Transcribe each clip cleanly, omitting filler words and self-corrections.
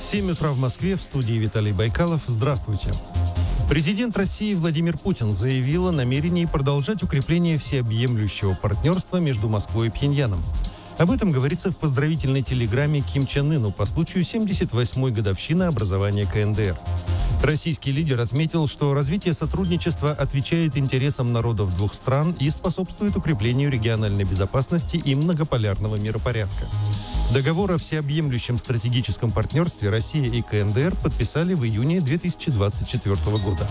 7 утра в Москве, в студии Виталий Байкалов. Здравствуйте. Президент России Владимир Путин заявил о намерении продолжать укрепление всеобъемлющего партнерства между Москвой и Пхеньяном. Об этом говорится в поздравительной телеграмме Ким Чен Ыну по случаю 78-й годовщины образования КНДР. Российский лидер отметил, что развитие сотрудничества отвечает интересам народов двух стран и способствует укреплению региональной безопасности и многополярного миропорядка. Договор о всеобъемлющем стратегическом партнерстве Россия и КНДР подписали в июне 2024 года.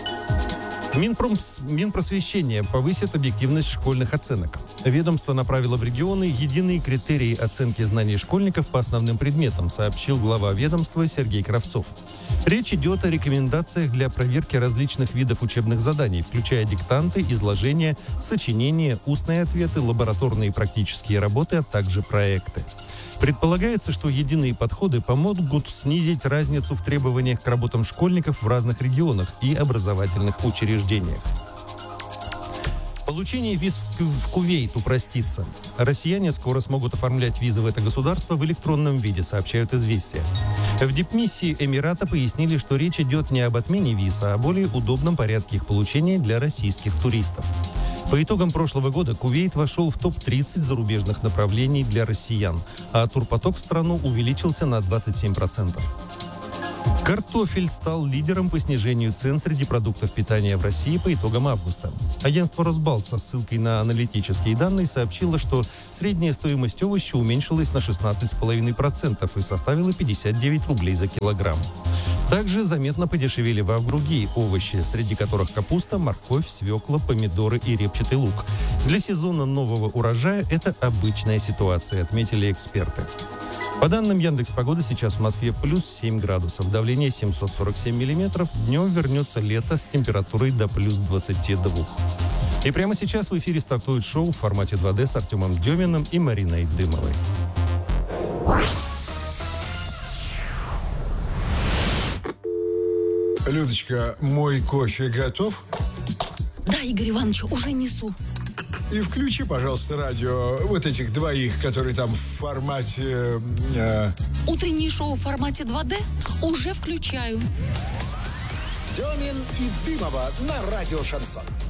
Минпросвещение повысит объективность школьных оценок. Ведомство направило в регионы единые критерии оценки знаний школьников по основным предметам, сообщил глава ведомства Сергей Кравцов. Речь идет о рекомендациях для проверки различных видов учебных заданий, включая диктанты, изложения, сочинения, устные ответы, лабораторные и практические работы, а также проекты. Предполагается, что единые подходы помогут снизить разницу в требованиях к работам школьников в разных регионах и образовательных учреждениях. Получение виз в Кувейт упростится. Россияне скоро смогут оформлять визы в это государство в электронном виде, сообщают «Известия». В дипмиссии Эмирата пояснили, что речь идет не об отмене виз, а о более удобном порядке их получения для российских туристов. По итогам прошлого года Кувейт вошел в топ-30 зарубежных направлений для россиян, а турпоток в страну увеличился на 27%. Картофель стал лидером по снижению цен среди продуктов питания в России по итогам августа. Агентство «Росбалт» со ссылкой на аналитические данные сообщило, что средняя стоимость овоща уменьшилась на 16,5% и составила 59 рублей за килограмм. Также заметно подешевели другие овощи, среди которых капуста, морковь, свекла, помидоры и репчатый лук. Для сезона нового урожая это обычная ситуация, отметили эксперты. По данным Яндекс.Погоды, сейчас в Москве плюс 7 градусов, давление 747 миллиметров, днем вернется лето с температурой до плюс 22. И прямо сейчас в эфире стартует шоу в формате 2D с Артемом Деминым и Мариной Дымовой. Людочка, мой кофе готов? Да, Игорь Иванович, уже несу. И включи, пожалуйста, радио вот этих двоих, которые там в формате... Утреннее шоу в формате 2D уже включаю. Демин и Дымова на радио «Шансон».